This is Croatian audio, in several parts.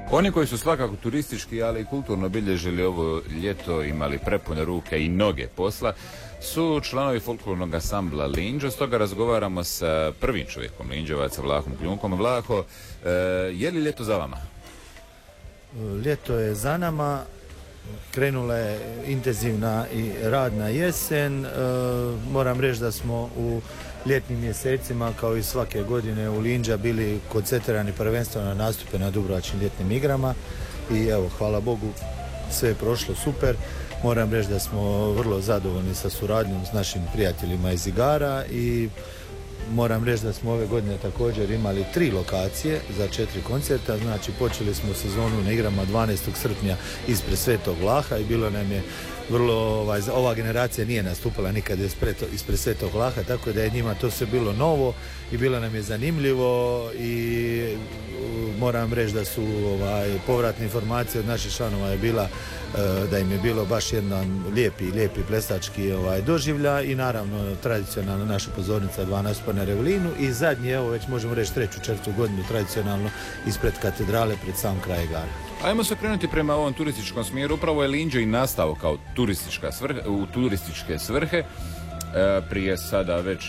Oni koji su svakako turistički, ali i kulturno obilježili ovo ljeto, imali prepune ruke i noge posla, su članovi folklornog ansambla Lindžo. Stoga razgovaramo sa prvim čovjekom Lindževaca, Vlahom Kljunkom. Vlaho, je li ljeto za vama? Ljeto je za nama, krenula je intenzivna i radna jesen. Moram reći da smo u ljetnim mjesecima, kao i svake godine u Lindža, bili koncentrirani prvenstveno na nastupe na Dubrovačkim ljetnim igrama i evo, hvala Bogu, sve je prošlo super. Moram reći da smo vrlo zadovoljni sa suradnjom s našim prijateljima iz igara i moram reći da smo ove godine također imali 3 lokacije za 4 koncerta. Znači, počeli smo sezonu na igrama 12. srpnja ispred Svetog Vlaha i bilo nam je vrlo, ova generacija nije nastupala nikad ispred Svetog Vlaha, tako da je njima to sve bilo novo i bilo nam je zanimljivo i moram reći da su povratne informacije od naših članova je bila da im je bilo baš jedan lijepi plesački doživlja i naravno tradicionalno naša pozornica 2 nastupa na Revelinu i zadnji, evo već možemo reći 3. godinu tradicionalno ispred katedrale pred sam kraj igara. Ajmo se krenuti prema ovom turističkom smjeru. Upravo je Lindžo i nastao kao u turističke svrhe prije sada već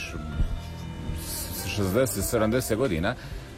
60-70 godina.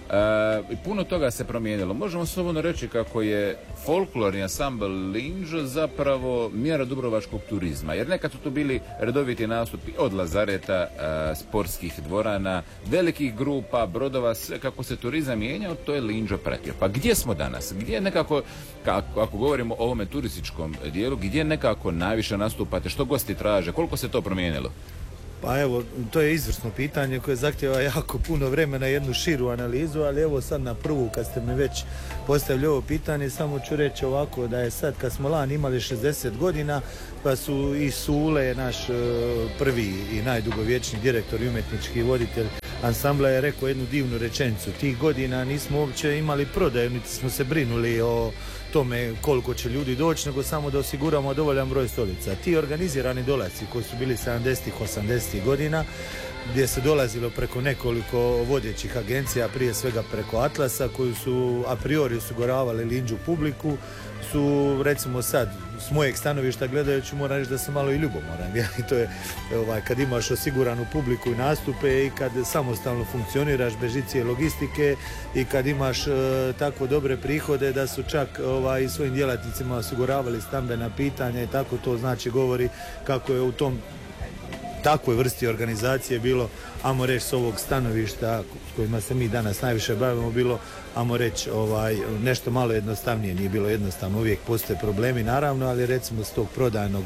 I puno toga se promijenilo. Možemo slobodno reći kako je folklorni ansambl Lindžo zapravo mjera dubrovačkog turizma, jer nekad su tu bili redoviti nastupi od lazareta, sportskih dvorana, velikih grupa, brodova, sve kako se turizam mijenjao, to je Lindžo pratio. Pa gdje smo danas? Gdje nekako, ako govorimo o ovome turističkom dijelu, gdje nekako najviše nastupate, što gosti traže, koliko se to promijenilo? Pa evo, to je izvrsno pitanje koje zahtjeva jako puno vremena i jednu širu analizu, ali evo sad na prvu, kad ste mi već postavili ovo pitanje, samo ću reći ovako da je sad, kad smo lani imali 60 godina, pa su i Sule, naš prvi i najdugovječniji direktor i umjetnički voditelj ansambla, je rekao jednu divnu rečenicu. Tih godina nismo uopće imali prodaju, niti smo se brinuli o tome koliko će ljudi doći, nego samo da osiguramo dovoljan broj stolica. Ti organizirani dolasci koji su bili 70-ih, 80-ih godina, gdje se dolazilo preko nekoliko vodećih agencija, prije svega preko Atlasa, koji su a priori osiguravali Lindžu publiku, su recimo sad s mojeg stanovišta gledajući moram reći da sam malo i ljubomoran. I to je kad imaš osiguranu publiku i nastupe i kad samostalno funkcioniraš bez žicije logistike i kad imaš tako dobre prihode da su čak i svojim djelatnicima osiguravali stambena pitanja i tako, to znači govori kako je u tom takvoj vrsti organizacije bilo, ajmo reći, s ovog stanovišta s kojima se mi danas najviše bavimo, bilo, ajmo reći, nešto malo jednostavnije. Nije bilo jednostavno, uvijek postoje problemi naravno, ali recimo s tog prodajnog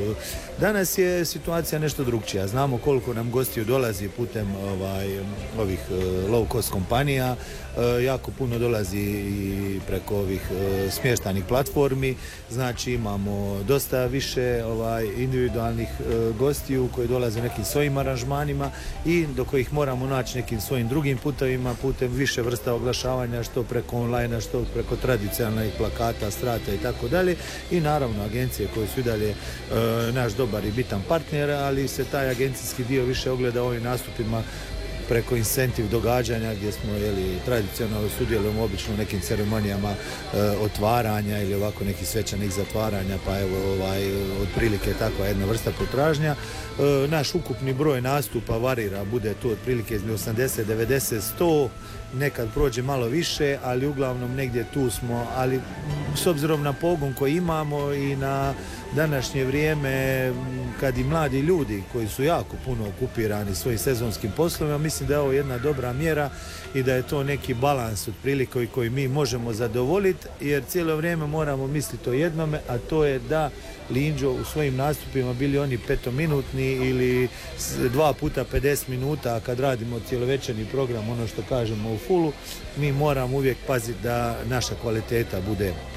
danas je situacija nešto drugčija. Znamo koliko nam gostiju dolazi putem ovih low cost kompanija, jako puno dolazi i preko ovih smještajnih platformi, znači imamo dosta više individualnih gostiju koji dolaze nekim svojim aranžmanima i do kojih moramo naći nekim svojim drugim putovima, putem više vrsta oglašavanja, što preko online, što preko tradicionalnih plakata, strata i tako dalje, i naravno agencije koje su i dalje naš dobar i bitan partner, ali se taj agencijski dio više ogleda ovim nastupima preko incentive događanja gdje smo tradicionalno sudjelujemo obično u nekim ceremonijama otvaranja ili ovako nekih svečanih zatvaranja, pa evo otprilike takva jedna vrsta potražnja. Naš ukupni broj nastupa varira, bude tu otprilike između 80, 90, 100, nekad prođe malo više, ali uglavnom negdje tu smo, ali s obzirom na pogon koji imamo i na današnje vrijeme kad i mladi ljudi koji su jako puno okupirani svojim sezonskim poslovima, mislim da je ovo jedna dobra mjera i da je to neki balans otprilike koji mi možemo zadovoljiti, jer cijelo vrijeme moramo misliti o jednome, a to je da Lindžo u svojim nastupima, bili oni petominutni ili 2 puta 50 minuta, a kad radimo cijelovečerni program, ono što kažemo u fullu, mi moramo uvijek paziti da naša kvaliteta bude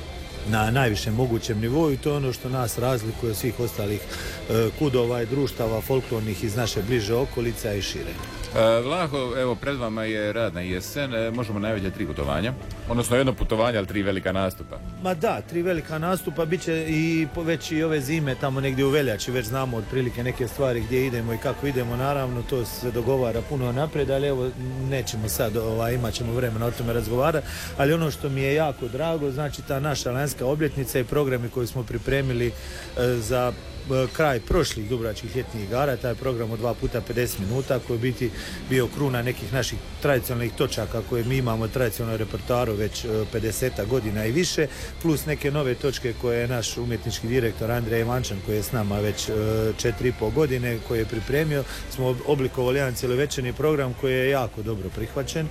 na najvišem mogućem nivou i to je ono što nas razlikuje od svih ostalih kudova i društava folklornih iz naše bliže okolice i šire. Vlaho, evo pred vama je radna jesen, možemo najaviti 3 putovanja, odnosno jedno putovanje, ali 3 velika nastupa. Ma da, 3 velika nastupa, bit će i već i ove zime tamo negdje u veljači, već znamo otprilike neke stvari gdje idemo i kako idemo, naravno to se dogovara puno naprijed, ali evo nećemo sad, imat ćemo vremena o tome razgovarati, ali ono što mi je jako drago, znači ta naša lanjska obljetnica i programi koji smo pripremili za kraj prošlih Dubrovačkih ljetnih igara, taj program od 2 puta 50 minuta koji je biti bio kruna nekih naših tradicionalnih točaka koje mi imamo tradicionalno repertoaru već 50 godina i više, plus neke nove točke koje je naš umjetnički direktor Andrej Ivančan koji je s nama već 4,5 godine koji je pripremio, smo oblikovali jedan cjelovečerni program koji je jako dobro prihvaćen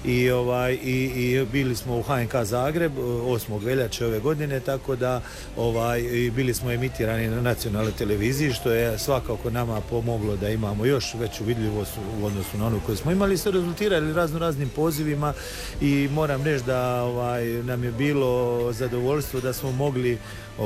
i bili smo u HNK Zagreb 8. veljače ove godine, tako da bili smo emitirani na nacionalnoj televiziji, što je svakako nama pomoglo da imamo još veću vidljivost u odnosu na onu koju smo imali, se rezultirali raznim pozivima i moram reći da nam je bilo zadovoljstvo da smo mogli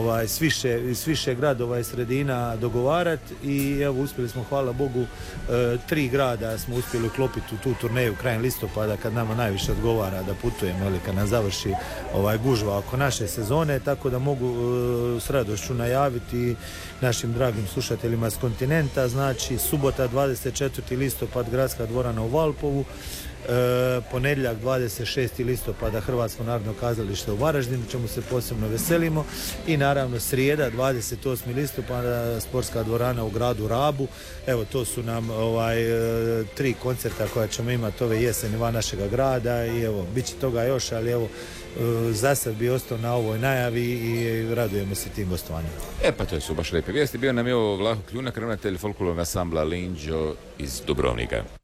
s više gradova i sredina dogovarati i evo uspjeli smo, hvala Bogu, 3 grada smo uspjeli uklopiti u tu turneju krajem listopada kad nama najviše odgovara da putujemo ili kad nam završi gužva oko naše sezone, tako da mogu s radošću najaviti našim dragim slušateljima s kontinenta, znači subota 24. listopad Gradska dvorana u Valpovu, ponedjeljak 26. listopada Hrvatsko narodno kazalište u Varaždinu, čemu se posebno veselimo, i naravno srijeda 28. listopada Sportska dvorana u gradu Rabu. Evo, to su nam 3 koncerta koja ćemo imati ove jeseni van našega grada i evo, bit će toga još, ali evo, za sad bi ostao na ovoj najavi i radujemo se tim gostovanjima. Pa to su baš lijepe vijesti. Bio nam je ovo Vlaho Kljunak, ravnatelj folklornog ansambla Linđo iz Dubrovnika.